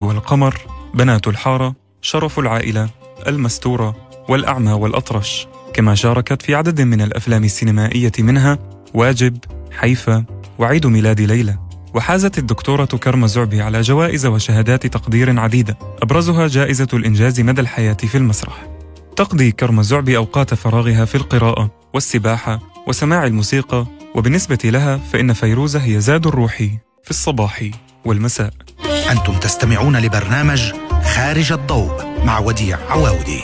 والقمر، بنات الحارة، شرف العائلة، المستورة، والأعمى والأطرش. كما شاركت في عدد من الأفلام السينمائية منها واجب، حيفا، وعيد ميلاد ليلى. وحازت الدكتورة كرمة زعبي على جوائز وشهادات تقدير عديدة، أبرزها جائزة الإنجاز مدى الحياة في المسرح. تقضي كرمة زعبي أوقات فراغها في القراءة والسباحة وسماع الموسيقى، وبالنسبة لها فإن فيروز هي زاد الروحي في الصباح والمساء. أنتم تستمعون لبرنامج خارج الضوء مع وديع عواودي.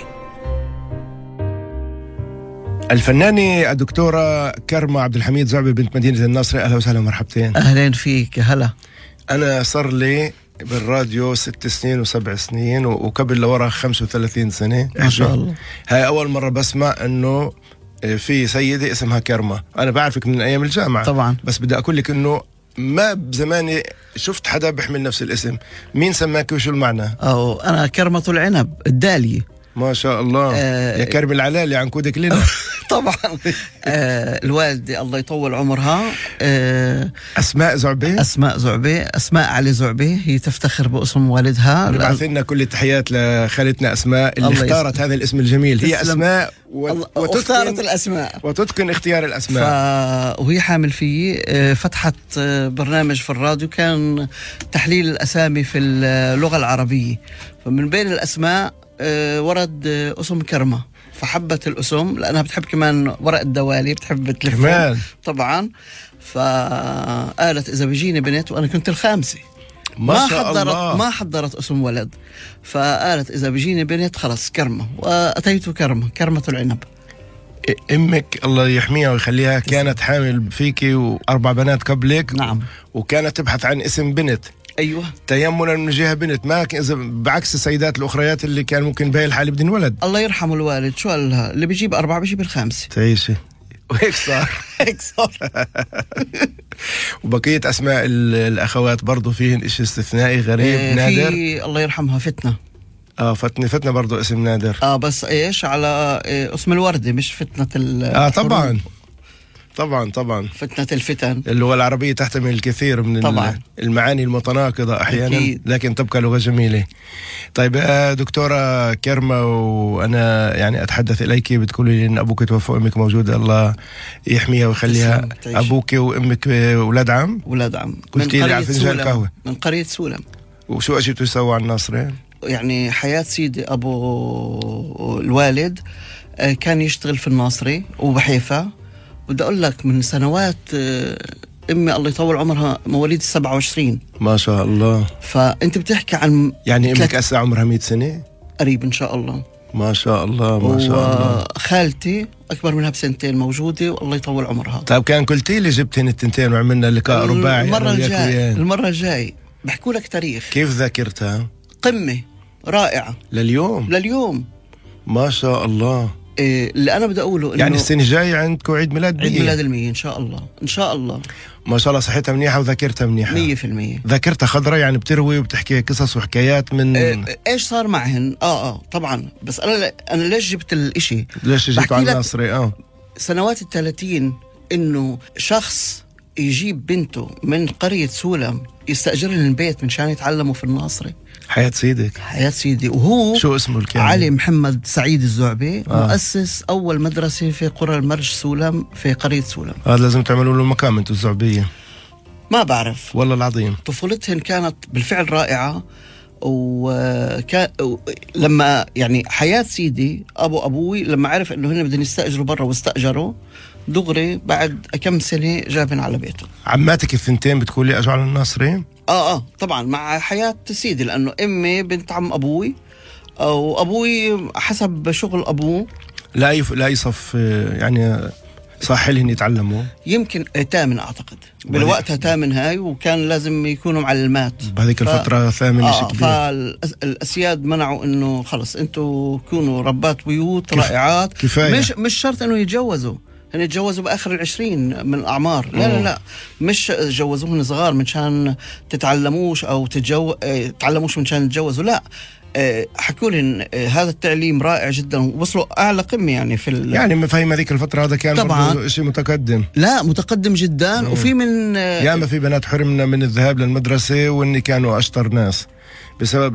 الفنانة الدكتورة كرمة عبد الحميد زعبي بنت مدينة الناصرة، أهلا وسهلا ومرحبتين. أهلين فيك. هلا. أنا صار لي بالراديو 6 سنين و7 سنين، وقبل لورا 35 سنة ما شاء الله. هاي أول مرة بسمع أنه في سيدة اسمها كرمة. أنا بعرفك من أيام الجامعة طبعا، بس بدي أقول لك أنه ما بزماني شفت حدا بيحمل نفس الاسم. مين سماك وشو المعنى؟ أنا كرمة العنب الدالية. ما شاء الله. يا كرم العلالي عنكودك لنا. طبعا. الوالدة الله يطول عمرها أسماء زعبي. أسماء علي زعبي، هي تفتخر باسم والدها. نبعث لنا كل التحيات لخالتنا أسماء اللي اختارت هذا الاسم الجميل. هي أسماء واختارت الأسماء وتتقن اختيار الأسماء. وهي حامل فيه فتحت برنامج في الراديو كان تحليل الأسامي في اللغة العربية، فمن بين الأسماء ورد اسم كرمة، فحبت الاسم لأنها بتحب كمان ورق الدوالي، بتحب تلفهم طبعا. فقالت إذا بيجيني بنت، وأنا كنت الخامسة ما حضرت اسم ولد، فقالت إذا بيجيني بنت خلص كرمة، وأتيت كرمة العنب. امك الله يحميها ويخليها كانت حامل فيكي و4 بنات قبلك. نعم. وكانت تبحث عن اسم بنت. أيوة. تيمنا من جهة بنت، ما بعكس السيدات الأخريات اللي كان ممكن بهاي الحالة بدين ولد. الله يرحمه الوالد، شو قال لها؟ اللي بيجيب 4 بيجيب الخامسة. تعيشي. وهيك صار. هيك صار. وبقية أسماء الأخوات برضو فيهن إشي استثنائي غريب نادر. في الله يرحمها فتنة. فتنة برضو اسم نادر. بس إيش على اسم الوردة، مش فتنة طبعا فتنة الفتن. اللغة العربية تحتمل الكثير من المعاني المتناقضة أحيانا أكيد. لكن تبقى لغة جميلة. طيب دكتورة كرمة، وأنا يعني أتحدث إليك بتقولي لي إن أبوك توفى وأمك موجودة، الله يحميها ويخليها. أبوك وأمك ولاد عم؟ ولاد عم. قلتي لي على فنجان قهوة. من قرية سولم. وشو أجيتوا يسووا على الناصرة؟ يعني حياة سيدي أبو الوالد كان يشتغل في الناصري وبحيفا. بدي أقول لك من سنوات، أمي الله يطول عمرها مواليد 27. ما شاء الله. فأنت بتحكي عن يعني أمك هسه عمرها 100 سنة قريب إن شاء الله. ما شاء الله. وخالتي أكبر منها ب2 موجودة والله يطول عمرها. طيب كان قلتي لي جبتين التنتين وعملنا لقاء رباعي. المرة الجاي بحكوا لك تاريخ. كيف ذاكرتها؟ قمة رائعة لليوم. ما شاء الله. اللي أنا بدي أقوله إنه يعني السنة الجاية عندكم عيد ميلاد 100 إن شاء الله. ما شاء الله. صحتها منيحة وذاكرتها منيحة 100%. ذاكرتها خضرة، يعني بتروي وبتحكي قصص وحكايات من إيش صار معهن. طبعا. بس أنا ليش جبت الإشي؟ ليش جبتوا على الناصري؟ سنوات 30 إنه شخص يجيب بنته من قرية سولم يستأجر لهم البيت من شان يتعلموا في الناصري. حياة سيدي. وهو شو اسمه الكامل؟ علي محمد سعيد الزعبي. مؤسس أول مدرسة في قرى المرج سولم في قرية سولم. هذا لازم تعملوا له مقام انتو الزعبية. ما بعرف والله العظيم. طفولتهن كانت بالفعل رائعة. لما يعني حياة سيدي أبوي لما عرف إنه هن بدهم يستأجروا برا واستأجروا دغري بعد كم سنة جابن على بيته. عماتك الثنتين بتقولي أجوا على الناصري؟ طبعا مع حياة سيدي، لأنه أمي بنت عم أبوي، أو أبوي حسب شغل أبوه لا يصف يعني صح لهم يتعلموا. يمكن 8 أعتقد بالوقتها 8 هاي، وكان لازم يكونوا معلمات بهذيك الفترة 8 شيء كبير. فالأسياد منعوا إنه خلص أنتوا كونوا ربات بيوت رائعات كفاية. مش شرط إنه يتجوزوا، هن يتجوزوا بآخر 20 من الأعمار. لا مش جوزوهم صغار من شان تتعلموش أو تتعلموش من شان تتجوزوا. لا، حكوا لي هذا التعليم رائع جدا ووصلوا أعلى قمة يعني يعني مفاهيم هذيك الفترة. هذا كان برضو شيء متقدم. لا متقدم جدا. وفي من ياما في بنات حرمنا من الذهاب للمدرسة وإني كانوا أشطر ناس بسبب